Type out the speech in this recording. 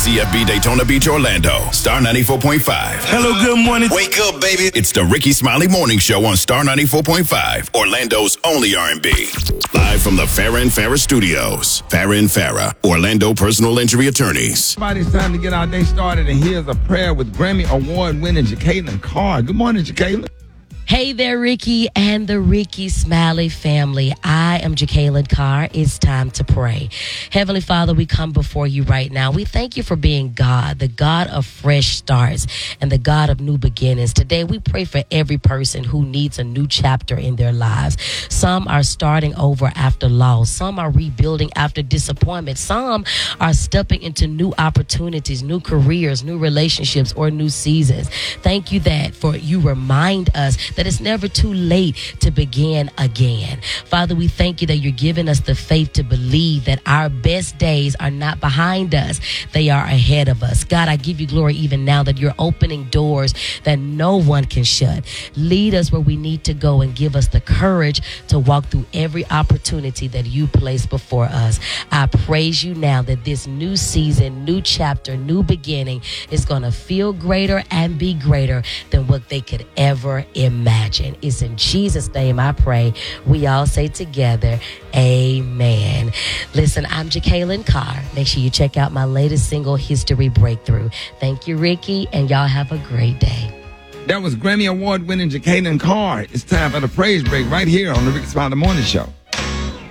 CFB Daytona Beach, Orlando. Star 94.5. Hello, good morning. Wake up, baby. It's the Ricky Smiley Morning Show on Star 94.5, Orlando's only R&B. Live from the Farrah and Farrah Studios. Farrah and Farrah, Orlando personal injury attorneys. Everybody's time to get our day started, and here's a prayer with Grammy Award-winning Jacqueline Carr. Good morning, Jacqueline. Hey there, Ricky and the Ricky Smiley family. I am Jacqueline Carr. It's time to pray. Heavenly Father, we come before you right now. We thank you for being God, the God of fresh starts and the God of new beginnings. Today, we pray for every person who needs a new chapter in their lives. Some are starting over after loss. Some are rebuilding after disappointment. Some are stepping into new opportunities, new careers, new relationships, or new seasons. Thank you for you remind us that it's never too late to begin again. Father, we thank you that you're giving us the faith to believe that our best days are not behind us. They are ahead of us. God, I give you glory even now that you're opening doors that no one can shut. Lead us where we need to go and give us the courage to walk through every opportunity that you place before us. I praise you now that this new season, new chapter, new beginning is going to feel greater and be greater than what they could ever imagine. It's in Jesus' name I pray. We all say together, amen. Listen, I'm Jacqueline Carr. Make sure you check out my latest single, History Breakthrough. Thank you, Ricky, and y'all have a great day. That was Grammy Award-winning Jacqueline Carr. It's time for the praise break right here on the Ricky Smiley Morning Show.